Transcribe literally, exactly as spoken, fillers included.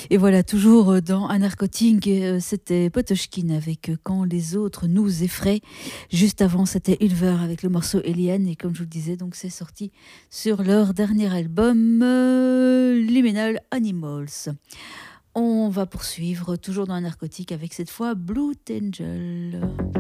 Et voilà, toujours dans un narcotique, euh, c'était Potoshkin avec euh, Quand les autres nous effraient. Juste avant, c'était Ulver avec le morceau Alien. Et comme je vous le disais, donc c'est sorti sur leur dernier album, euh, Liminal Animals. On va poursuivre toujours dans un narcotique avec cette fois Blue Angel.